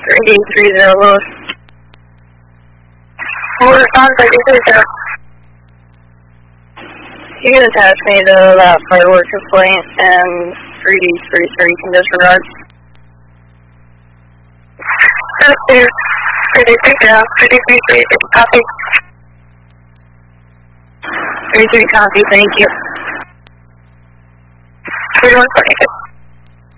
3830 Lewis. We're on 3830. You can attach me to that firework complaint and 3D33 can disregard. 33 down, 33 copy. 33 copy, thank you. 31 46.